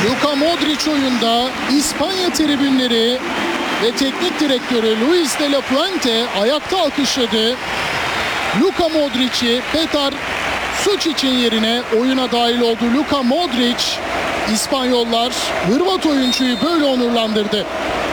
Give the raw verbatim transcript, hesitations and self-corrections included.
Luka Modric oyunda. İspanya tribünleri ve teknik direktörü Luis de la Fuente ayakta alkışladı. Luka Modric'i Petar Suçic'in yerine oyuna dahil oldu. Luka Modric, İspanyollar Hırvat oyuncuyu böyle onurlandırdı.